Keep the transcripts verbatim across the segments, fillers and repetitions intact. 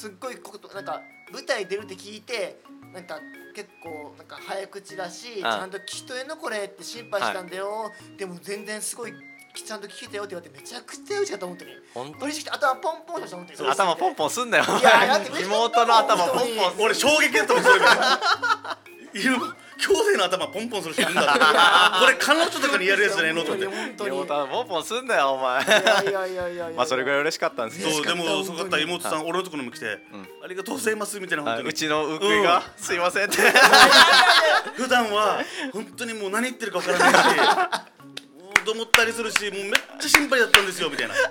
すっごいことなんか舞台出るって聞いてなんか結構なんか早口だしちゃんと聞き取れんのこれって心配したんだよ、はい、でも全然すごいちゃんと聞けたよって言われてめちゃくちゃ嬉しかった本当に本当に嬉しくて頭ポンポンした本当に頭ポンポンすんだよいやだって妹の頭ポンポン俺衝撃だったもんそれいる兄弟の頭ポンポンする人いるんだってこれ彼女とかにやるやつじゃないのと思って妹はポンポンすんだよお前いやいやいやいやまあそれぐらい嬉しかったんですけどそうでもそうかった妹さん俺のところにも来てありがとうございますみたいな本当にうちのウクイがすいませんって普段は本当にもう何言ってるかわからないしと思ったりするしもうめっちゃ心配だったんですよみたいな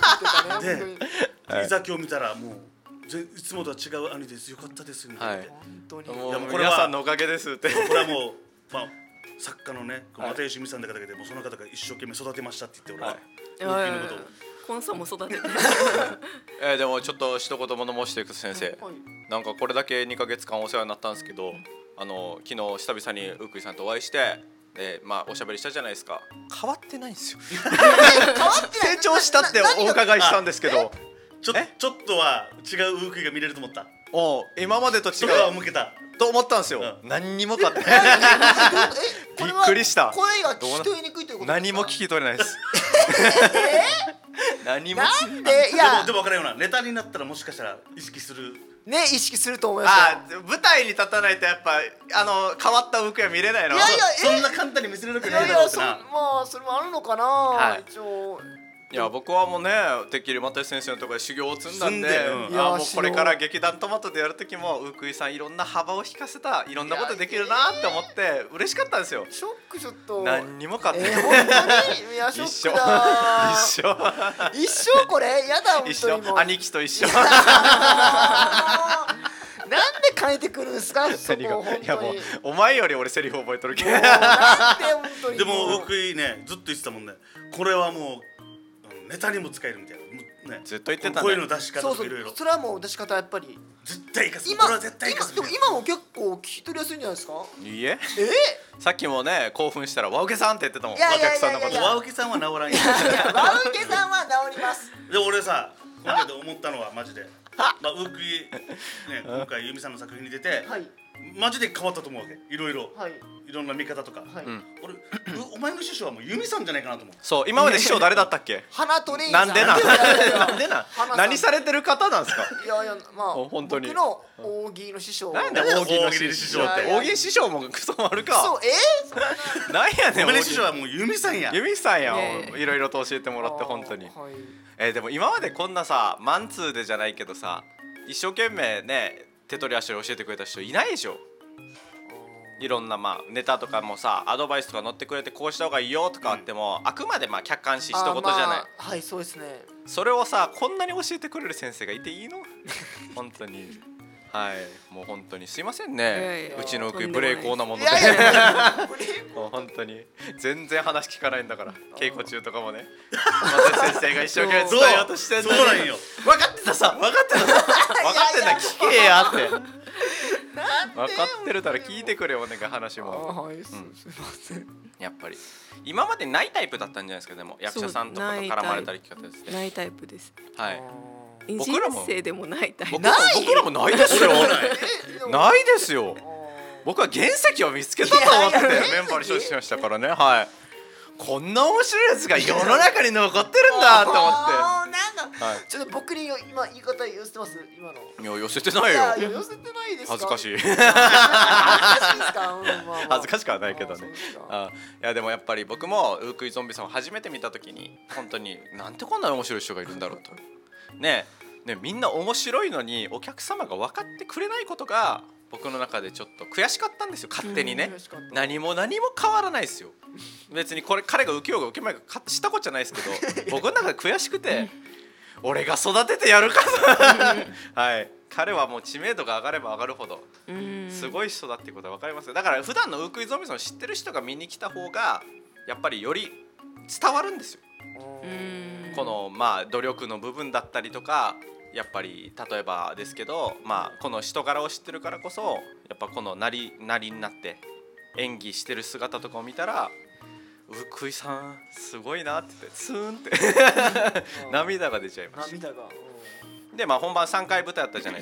でいざ今日見たらもういつもとは違う兄ですよかったですみたいな、はい、 本当にもう皆さんのおかげですってこれはもう、まあ、作家のね又吉美さんだけでもうその方が一生懸命育てましたって言って俺は、はい、のことをコンさんも育ててえー、でもちょっと一言物申していく先生、はい、なんかこれだけにかげつかんお世話になったんですけどあの昨日久々にウクイさんとお会いしてでまあおしゃべりしたじゃないですか変わってないんですよ成長したってお伺いしたんですけどちょ, ちょっとは違うウクイが見れると思ったお今までと違う向けたと思ったんですよ、うん、何にもかってびっくりした声が聞き取りにくいということですか何も聞き取れないです何もなんでいやでもでも分からんようなネタになったらもしかしたら意識するね意識すると思いますあ舞台に立たないとやっぱあの変わったウクイは見れないのいやいやそんな簡単に見せれるわけないだろうってなまあそれもあるのかな、 はい、 一応いや僕はもうねてっきり又吉先生のところで修行を積んだんで、 うん、 あもうこれから劇団トマトでやる時もウクイさんいろんな幅を引かせたいろんなことできるなって思って嬉しかったんですよショックちょっと何にもかって、 えー、本当にいやショックだ一緒一緒これやだ本当に一緒兄貴と一緒なんで変えてくるんですかそこいやもうお前より俺セリフ覚えとるけどなんで本当にでもウクイねずっと言ってたもんねこれはもうネタにも使えるみたいな、ね、 ずっと言ってたね声の出し方そうそうとかいろいろそれはもう出し方やっぱり絶対生かす今これは絶対生かす今でも今も結構聞き取りやすいんじゃないですかいいええさっきもね興奮したらワウケさんって言ってたもんおいやいや客さんのことワウケさんは治らんよいやワウケさんは治りますで俺さ今回で思ったのはマジでまあウクイね今回ユミさんの作品に出て、 はいマジで変わったと思うわけいろいろ、 はい、 いろんな見方とか、はい、俺お前の師匠はもうユミさんじゃないかなと思うそう今まで師匠誰だったっけ花とレイなんでなんなんでなん花さん何されてる方なんですかいやいやまあ本当に僕の大喜利の師匠なんで大喜利の師匠っていやいや大喜利師匠もクソ丸かそうえー、それなんやねんお前の師匠はもうユミさんやユミさんやねいろいろと教えてもらって本当に、 はい、 えー、でも今までこんなさマンツーでじゃないけどさ一生懸命ね手取り足取り教えてくれた人いないでしょいろんなまあネタとかもさアドバイスとか載ってくれてこうした方がいいよとかあっても、うん、あくまでまあ客観視一言じゃない、まあ、 はいそうですねそれをさこんなに教えてくれる先生がいていいの本当にはいもう本当にすいませんね、いやいやうちのウクイ無礼講なものでもう本当に全然話聞かないんだから稽古中とかもね先生が一生懸命伝えようとしてんのにそうなんよ分かってたさ分かってたさ分かってんだ聞けやって分かってるから聞いてくれよね話も、 はい、すみませんやっぱり今までないタイプだったんじゃないですかでも役者さんとかと絡まれたり聞き方ですねないタイプですはい人生でもないタイプ僕らも僕らもないですよないですよ僕は原石を見つけたと思ってメンバーに承知しましたからねはいこんな面白いやつが世の中に残ってるんだと思ってなんか、はい、ちょっと僕に今言い方寄せてます今のいや寄せてないよいや寄せてないですか恥ずかしい恥ずかしいですか、うんまあまあ、 恥ずかしくはないけどねあいやでもやっぱり僕もウークイゾンビさんを初めて見た時に本当になんてこんな面白い人がいるんだろうとねえねみんな面白いのにお客様が分かってくれないことが僕の中でちょっと悔しかったんですよ勝手にね、うん、何も何も変わらないですよ別にこれ彼が受けようが受けまいがしたことじゃないですけど僕の中で悔しくて俺が育ててやるかはい彼はもう知名度が上がれば上がるほどすごい人だっていうことは分かりますよだから普段のウークイゾンビさんを知ってる人が見に来た方がやっぱりより伝わるんですよこのまあ努力の部分だったりとかやっぱり例えばですけど、まあ、この人柄を知ってるからこそやっぱこのなりなりになって演技してる姿とかを見たらウクイさんすごいなって言ってツーンって涙が出ちゃいました涙がでまあ本番さんかい舞台やったじゃない